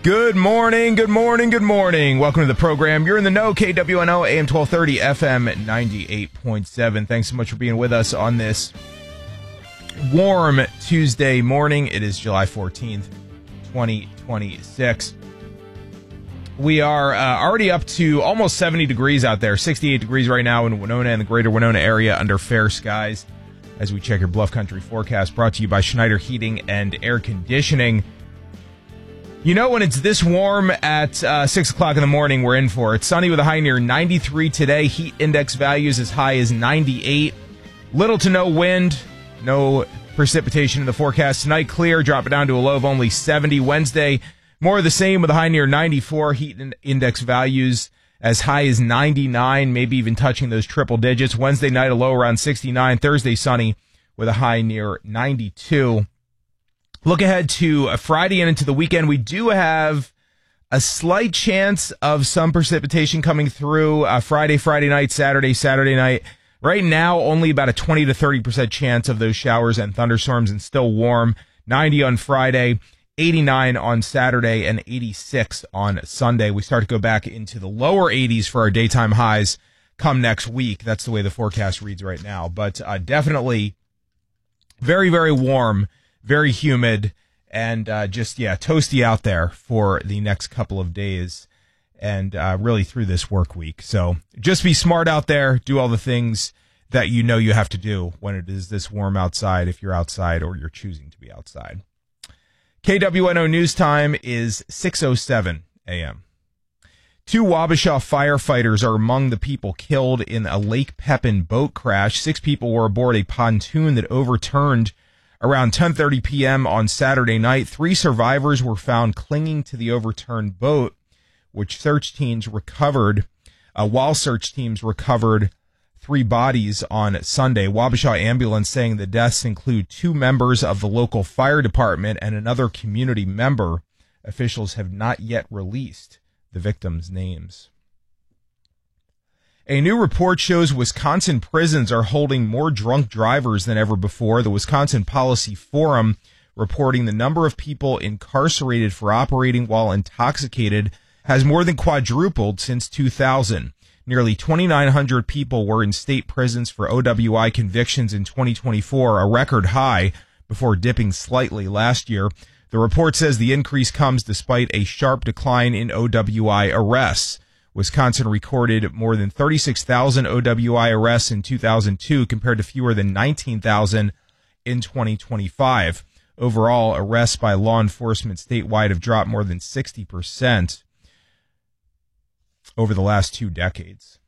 Good morning, good morning, good morning. Welcome to the program. You're in the know, KWNO, AM 1230, FM 98.7. Thanks so much for being with us on this warm Tuesday morning. It is July 14th, 2026. We are already up to almost 70 degrees out there, 68 degrees right now in Winona and the greater Winona area under fair skies. As we check your Bluff Country forecast, brought to you by Schneider Heating and Air Conditioning. You know, when it's this warm at 6 o'clock in the morning, we're in for it. Sunny with a high near 93 today. Heat index values as high as 98. Little to no wind. No precipitation in the forecast. Tonight, clear. Drop it down to a low of only 70. Wednesday, more of the same with a high near 94. Heat index values as high as 99, maybe even touching those triple digits. Wednesday night, a low around 69. Thursday, sunny with a high near 92. Look ahead to Friday and into the weekend. We do have a slight chance of some precipitation coming through Friday night, Saturday night. Right now, only about a 20 to 30% chance of those showers and thunderstorms, and still warm. 90 on Friday, 89 on Saturday, and 86 on Sunday. We start to go back into the lower 80s for our daytime highs come next week. That's the way the forecast reads right now. But definitely very, very warm. Very humid, and toasty out there for the next couple of days and really through this work week. So just be smart out there. Do all the things that you know you have to do when it is this warm outside, if you're outside or you're choosing to be outside. KWNO News Time is 6:07 a.m. 2 Wabasha firefighters are among the people killed in a Lake Pepin boat crash. 6 people were aboard a pontoon that overturned around 10:30 p.m. on Saturday night. 3 survivors were found clinging to the overturned boat, which search teams recovered, while search teams recovered 3 bodies on Sunday. Wabasha Ambulance saying the deaths include 2 members of the local fire department and another community member. Officials have not yet released the victims' names. A new report shows Wisconsin prisons are holding more drunk drivers than ever before. The Wisconsin Policy Forum reporting the number of people incarcerated for operating while intoxicated has more than quadrupled since 2000. Nearly 2,900 people were in state prisons for OWI convictions in 2024, a record high, before dipping slightly last year. The report says the increase comes despite a sharp decline in OWI arrests. Wisconsin recorded more than 36,000 OWI arrests in 2002 compared to fewer than 19,000 in 2025. Overall, arrests by law enforcement statewide have dropped more than 60% over the last 2 decades.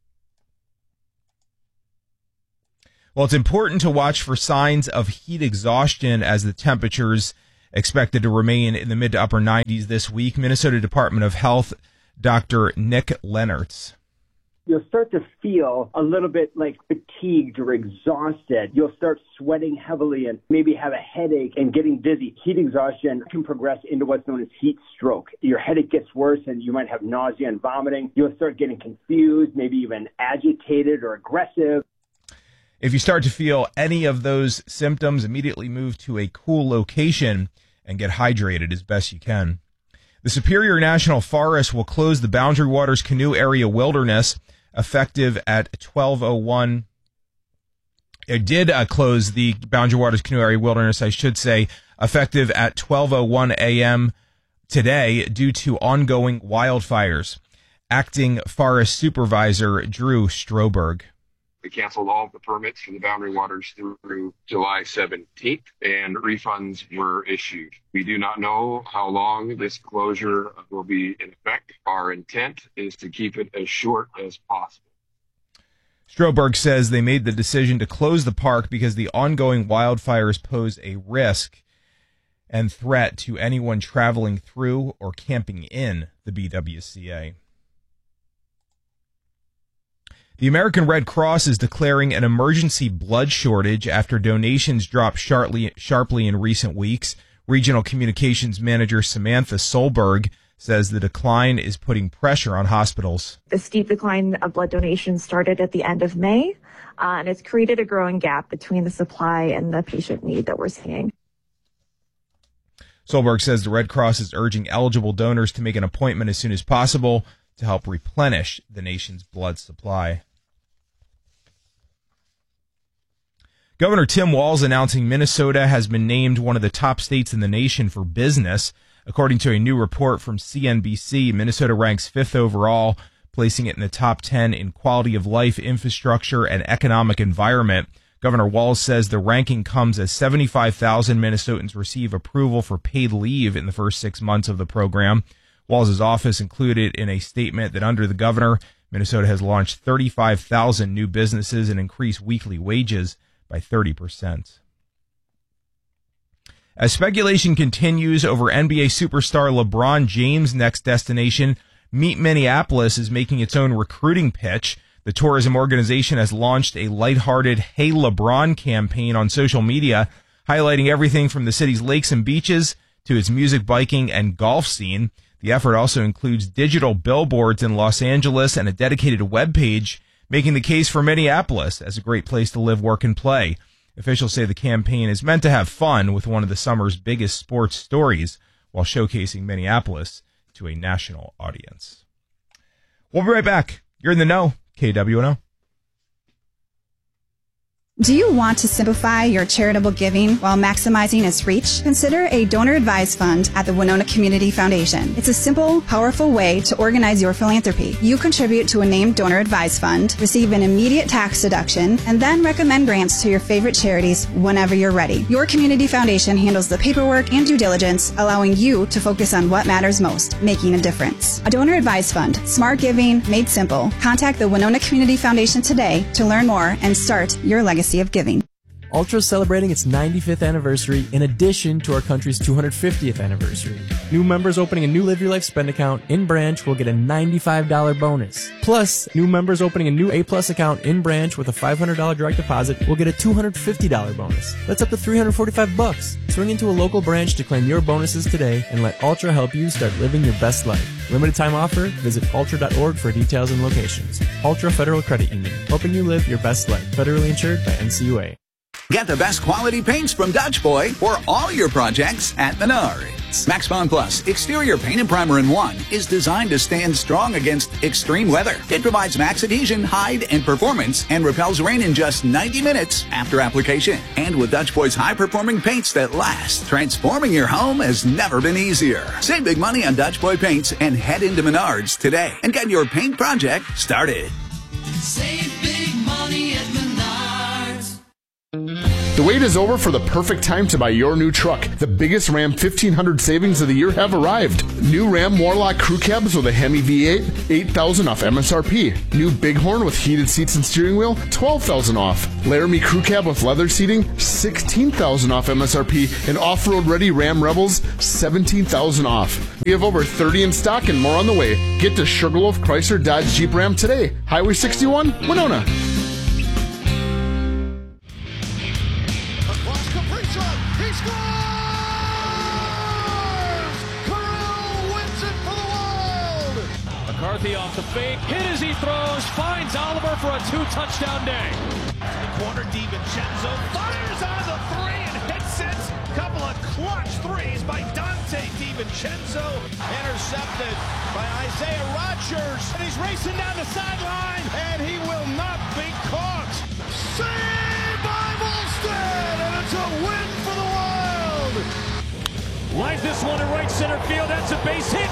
Well, it's important to watch for signs of heat exhaustion as the temperatures expected to remain in the mid to upper 90s this week. Minnesota Department of Health Dr. Nick Lennertz. You'll start to feel a little bit like fatigued or exhausted. You'll start sweating heavily and maybe have a headache and getting dizzy. Heat exhaustion can progress into what's known as heat stroke. Your headache gets worse and you might have nausea and vomiting. You'll start getting confused, maybe even agitated or aggressive. If you start to feel any of those symptoms, immediately move to a cool location and get hydrated as best you can. The Superior National Forest will close the Boundary Waters Canoe Area Wilderness effective at 12:01. It did close the Boundary Waters Canoe Area Wilderness, I should say, effective at 12:01 a.m. today due to ongoing wildfires. Acting Forest Supervisor Drew Stroberg. We canceled all of the permits for the Boundary Waters through July 17th, and refunds were issued. We do not know how long this closure will be in effect. Our intent is to keep it as short as possible. Stroberg says they made the decision to close the park because the ongoing wildfires pose a risk and threat to anyone traveling through or camping in the BWCA. The American Red Cross is declaring an emergency blood shortage after donations dropped sharply in recent weeks. Regional Communications Manager Samantha Solberg says the decline is putting pressure on hospitals. The steep decline of blood donations started at the end of May, and it's created a growing gap between the supply and the patient need that we're seeing. Solberg says the Red Cross is urging eligible donors to make an appointment as soon as possible to help replenish the nation's blood supply. Governor Tim Walz announcing Minnesota has been named one of the top states in the nation for business. According to a new report from CNBC, Minnesota ranks 5th overall, placing it in the top 10 in quality of life, infrastructure, and economic environment. Governor Walz says the ranking comes as 75,000 Minnesotans receive approval for paid leave in the first 6 months of the program. Walz's office included in a statement that under the governor, Minnesota has launched 35,000 new businesses and increased weekly wages by 30%. As speculation continues over NBA superstar LeBron James' next destination, Meet Minneapolis is making its own recruiting pitch. The tourism organization has launched a lighthearted Hey LeBron campaign on social media, highlighting everything from the city's lakes and beaches to its music, biking, and golf scene. The effort also includes digital billboards in Los Angeles and a dedicated webpage, making the case for Minneapolis as a great place to live, work, and play. Officials say the campaign is meant to have fun with one of the summer's biggest sports stories while showcasing Minneapolis to a national audience. We'll be right back. You're in the know, KWNO. Do you want to simplify your charitable giving while maximizing its reach? Consider a donor-advised fund at the Winona Community Foundation. It's a simple, powerful way to organize your philanthropy. You contribute to a named donor-advised fund, receive an immediate tax deduction, and then recommend grants to your favorite charities whenever you're ready. Your community foundation handles the paperwork and due diligence, allowing you to focus on what matters most, making a difference. A donor-advised fund, smart giving made simple. Contact the Winona Community Foundation today to learn more and start your legacy of giving. Ultra is celebrating its 95th anniversary in addition to our country's 250th anniversary. New members opening a new Live Your Life spend account in branch will get a $95 bonus. Plus, new members opening a new A-Plus account in branch with a $500 direct deposit will get a $250 bonus. That's up to $345. Swing into a local branch to claim your bonuses today and let Ultra help you start living your best life. Limited time offer? Visit ultra.org for details and locations. Ultra Federal Credit Union, helping you live your best life. Federally insured by NCUA. Get the best quality paints from Dutch Boy for all your projects at Menards. Max Bond Plus Exterior Paint and Primer in 1 is designed to stand strong against extreme weather. It provides max adhesion, hide, and performance and repels rain in just 90 minutes after application. And with Dutch Boy's high-performing paints that last, transforming your home has never been easier. Save big money on Dutch Boy paints and head into Menards today and get your paint project started. Save big money at Menards. The wait is over for the perfect time to buy your new truck. The biggest Ram 1500 savings of the year have arrived. New Ram Warlock crew cabs with a Hemi V8, $8,000 off MSRP. New Bighorn with heated seats and steering wheel, $12,000 off. Laramie crew cab with leather seating, $16,000 off MSRP. And off-road ready Ram Rebels, $17,000 off. We have over 30 in stock and more on the way. Get to Sugarloaf Chrysler Dodge Jeep Ram today. Highway 61, Winona. McCarthy off the fake, hit as he throws, finds Oliver for a 2-touchdown day. In the corner, DiVincenzo fires on the three and hits it. Couple of clutch threes by Dante DiVincenzo. Intercepted by Isaiah Rodgers. And he's racing down the sideline, and he will not be caught. Saved by Volstead, and it's a win for the Wild. Lines this one to right center field. That's a base hit.